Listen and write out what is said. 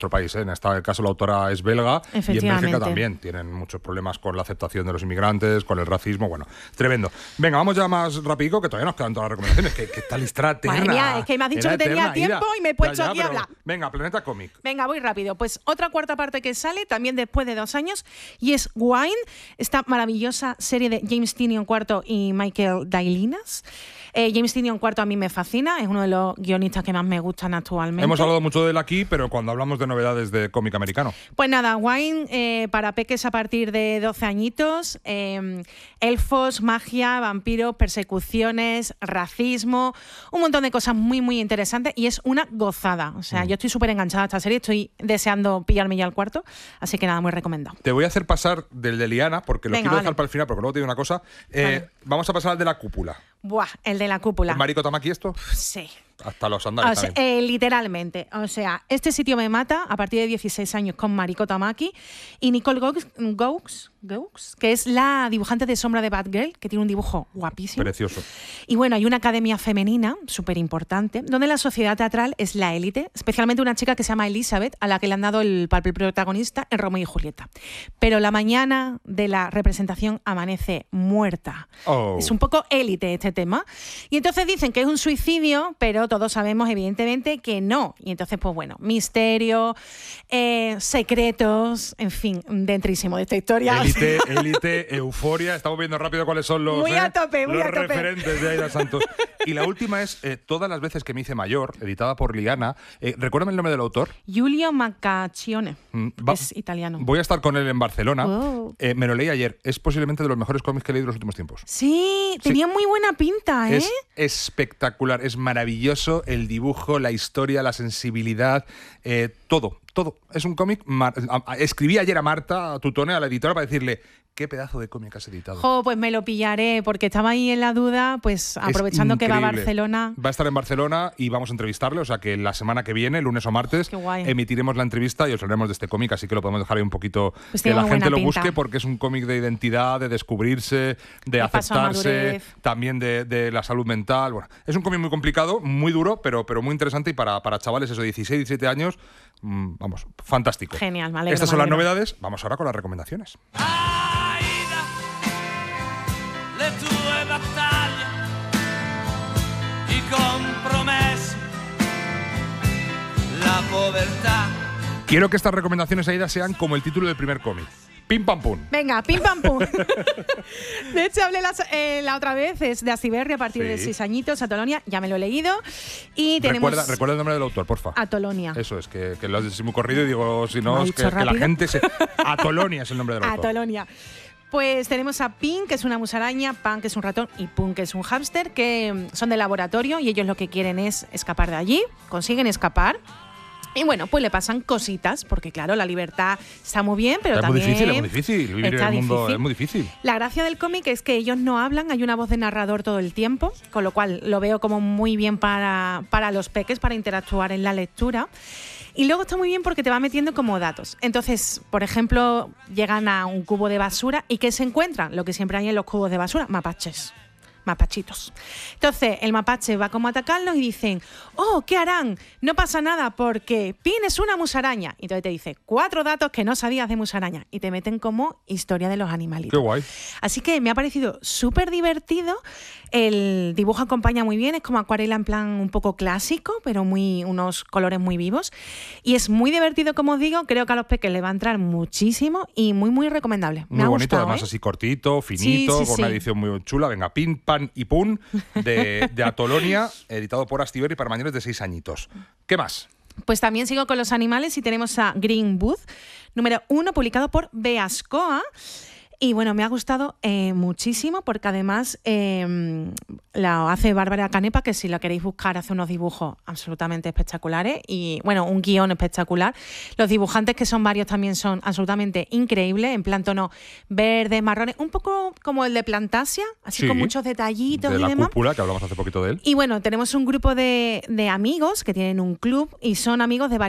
otro país, ¿eh? En este caso la autora es belga y en Bélgica también tienen muchos problemas con la aceptación de los inmigrantes, con el racismo, bueno, tremendo. Venga, vamos ya más rápido, que todavía nos quedan todas las recomendaciones, que esta lista eterna. Madre mía, es que me has dicho que tenía tiempo y me he puesto aquí a hablar. Venga, Planeta Cómic. Venga, voy rápido. Pues otra cuarta parte que sale, también después de 2 años, y es Wine, esta maravillosa serie de James Tynion IV y Michael Dailinaz. James Tynion IV a mí me fascina, es uno de los guionistas que más me gustan actualmente. Hemos hablado mucho de él aquí, pero cuando hablamos de novedades de cómic americano. Pues nada, Wine para peques a partir de 12 añitos, elfos, magia, vampiros, persecuciones, racismo, un montón de cosas muy, muy interesantes y es una gozada. O sea, yo estoy súper enganchada a esta serie, estoy deseando pillarme ya el cuarto, así que nada, muy recomendado. Te voy a hacer pasar del de Liana, porque lo quiero dejar para el final, porque luego te digo una cosa. Vamos a pasar al de La Cúpula. Buah, el de La Cúpula. ¿Es Mariko Tamaki esto? Sí. Hasta los andares. O sea, literalmente. O sea, Este sitio me mata a partir de 16 años con Mariko Tamaki y Nicole Gaux, que es la dibujante de Sombra de Batgirl, que tiene un dibujo guapísimo. Precioso. Y bueno, hay una academia femenina súper importante, donde la sociedad teatral es la élite, especialmente una chica que se llama Elizabeth, a la que le han dado el papel protagonista en Romeo y Julieta. Pero la mañana de la representación amanece muerta. Oh. Es un poco élite este tema. Y entonces dicen que es un suicidio, pero todos sabemos evidentemente que no. Y entonces, pues bueno, misterio, secretos, en fin, dentrísimo de esta historia. Élite, euforia. Estamos viendo rápido cuáles son los, referentes de Aida Santos. Y la última es Todas las veces que me hice mayor, editada por Liana. Recuérdame el nombre del autor. Giulio Maccaccione. Es italiano. Voy a estar con él en Barcelona. Me lo leí ayer. Es posiblemente de los mejores cómics que he leído en los últimos tiempos. Sí, tenía muy buena pinta, ¿eh? Es espectacular, es maravilloso el dibujo, la historia, la sensibilidad, todo. Es un cómic. Escribí ayer a Marta Tutone, a la editora, para decirle qué pedazo de cómic has editado. Pues me lo pillaré, porque estaba ahí en la duda, pues aprovechando que va a Barcelona. Va a estar en Barcelona y vamos a entrevistarle, o sea que la semana que viene, lunes o martes, emitiremos la entrevista y os hablaremos de este cómic, así que lo podemos dejar ahí un poquito, pues que la gente lo busque, porque es un cómic de identidad, de descubrirse, de aceptarse, también de la salud mental. Bueno, es un cómic muy complicado, muy duro, pero muy interesante, y para chavales eso, 16, 17 años, vamos, fantástico. Genial, me alegro. Estas son las novedades, vamos ahora con las recomendaciones. Le tue battaglie, i compromessi, la povertà. Quiero que estas recomendaciones, Aida, sean como el título del primer cómic. Pim pam pum. Venga, pim pam pum. De hecho, hablé la otra vez, es de Astiberri a partir de 6 añitos, Atolonia, ya me lo he leído. Y tenemos... Recuerda el nombre del autor, porfa. Atolonia. Eso es, que lo has dicho muy corrido y digo, si no, es que la gente se... Atolonia es el nombre del autor. Atolonia. Pues tenemos a Pin, que es una musaraña, Pan, que es un ratón, y Pun, que es un hámster, que son de laboratorio y ellos lo que quieren es escapar de allí, consiguen escapar. Y bueno, pues le pasan cositas, porque claro, la libertad está muy bien, pero también es muy difícil. Vivir en el mundo es muy difícil. La gracia del cómic es que ellos no hablan, hay una voz de narrador todo el tiempo, con lo cual lo veo como muy bien para los peques, para interactuar en la lectura. Y luego está muy bien porque te va metiendo como datos. Entonces, por ejemplo, llegan a un cubo de basura y ¿qué se encuentran? Lo que siempre hay en los cubos de basura, mapaches. Mapachitos. Entonces, el mapache va como a atacarlos y dicen, oh, ¿qué harán? No pasa nada porque Pin es una musaraña. Y entonces te dice 4 datos que no sabías de musaraña y te meten como historia de los animalitos. Qué guay. Así que me ha parecido súper divertido. El dibujo acompaña muy bien, es como acuarela en plan un poco clásico, pero unos colores muy vivos. Y es muy divertido, como os digo, creo que a los peques les va a entrar muchísimo y muy, muy recomendable. Muy bonito, además así cortito, finito, con una edición muy chula. Venga, Pin, Pan y Pun, de Atolonia, editado por Astiberri para mayores de 6 añitos. ¿Qué más? Pues también sigo con los animales y tenemos a Green Booth, número 1, publicado por Beascoa. Y bueno, me ha gustado muchísimo porque además la hace Bárbara Canepa, que si la queréis buscar hace unos dibujos absolutamente espectaculares y bueno, un guión espectacular. Los dibujantes, que son varios, también son absolutamente increíbles, en plan tono verdes, marrones, un poco como el de Plantasia, así con muchos detallitos y demás. De la cúpula, que hablamos hace poquito de él. Y bueno, tenemos un grupo de amigos que tienen un club y son amigos de varios